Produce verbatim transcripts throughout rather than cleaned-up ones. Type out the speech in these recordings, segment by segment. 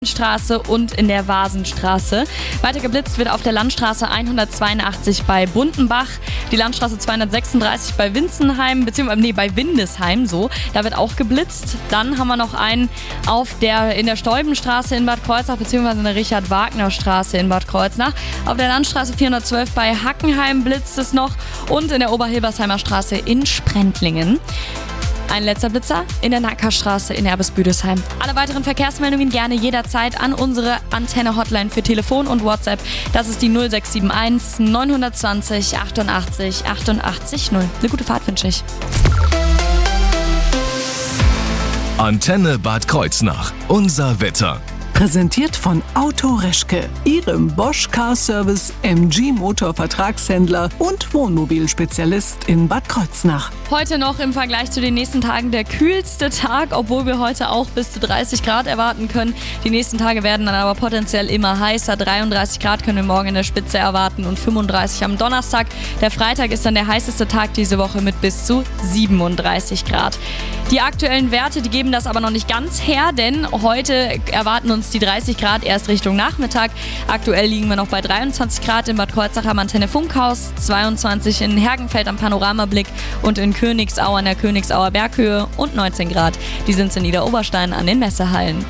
Straße und in der Vasenstraße. Weiter geblitzt wird auf der Landstraße hundertzweiundachtzig bei Bundenbach, die Landstraße zweihundertsechsunddreißig bei Winzenheim, beziehungsweise nee, bei Windesheim, so. Da wird auch geblitzt. Dann haben wir noch einen auf der, in der Stolbenstraße in Bad Kreuznach, beziehungsweise in der Richard-Wagner-Straße in Bad Kreuznach. Auf der Landstraße vierhundertzwölf bei Hackenheim blitzt es noch und in der Oberhilbersheimer Straße in Sprentlingen. Ein letzter Blitzer in der Nackerstraße in Erbes-Büdesheim. Alle weiteren Verkehrsmeldungen gerne jederzeit an unsere Antenne-Hotline für Telefon und WhatsApp. Das ist die null sechs sieben eins neun zwei null achtundachtzig achtundachtzig null. Eine gute Fahrt wünsche ich. Antenne Bad Kreuznach. Unser Wetter. Präsentiert von Auto Reschke, Ihrem Bosch Car Service M G Motor Vertragshändler und Wohnmobilspezialist in Bad Kreuznach. Heute noch im Vergleich zu den nächsten Tagen der kühlste Tag, obwohl wir heute auch bis zu dreißig Grad erwarten können. Die nächsten Tage werden dann aber potenziell immer heißer. dreiunddreißig Grad können wir morgen in der Spitze erwarten und fünfunddreißig am Donnerstag. Der Freitag ist dann der heißeste Tag diese Woche mit bis zu siebenunddreißig Grad. Die aktuellen Werte, die geben das aber noch nicht ganz her, denn heute erwarten uns die dreißig Grad erst Richtung Nachmittag. Aktuell liegen wir noch bei dreiundzwanzig Grad in Bad Kreuznach am Antenne Funkhaus, zweiundzwanzig in Hergenfeld am Panoramablick und in Königsau an der Königsauer Berghöhe und neunzehn Grad. Die sind in Niederoberstein an den Messehallen.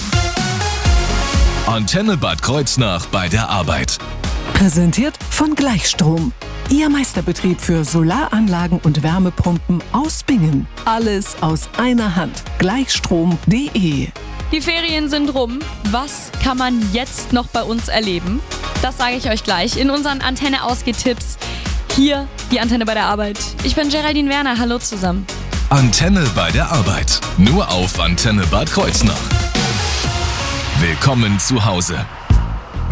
Antenne Bad Kreuznach bei der Arbeit. Präsentiert von Gleichstrom. Ihr Meisterbetrieb für Solaranlagen und Wärmepumpen aus Bingen. Alles aus einer Hand. Gleichstrom punkt de. Die Ferien sind rum. Was kann man jetzt noch bei uns erleben? Das sage ich euch gleich in unseren Antenne-Ausgehtipps. Hier die Antenne bei der Arbeit. Ich bin Geraldine Werner. Hallo zusammen. Antenne bei der Arbeit. Nur auf Antenne Bad Kreuznach. Willkommen zu Hause.